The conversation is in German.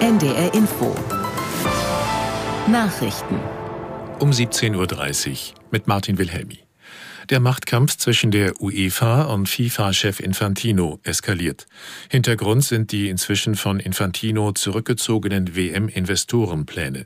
NDR Info. Nachrichten. Um 17:30 Uhr mit Martin Wilhelmi. Der Machtkampf zwischen der UEFA und FIFA-Chef Infantino eskaliert. Hintergrund sind die inzwischen von Infantino zurückgezogenen WM-Investorenpläne.